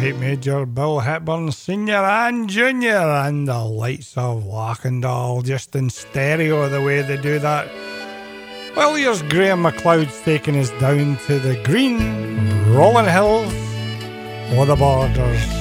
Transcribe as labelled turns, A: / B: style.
A: right, Major, Bill Hepburn Senior and Junior, and the lights of Lachendale, just in stereo the way they do that. Well, here's Graham MacLeod's taking us down to the green rolling hills or the borders.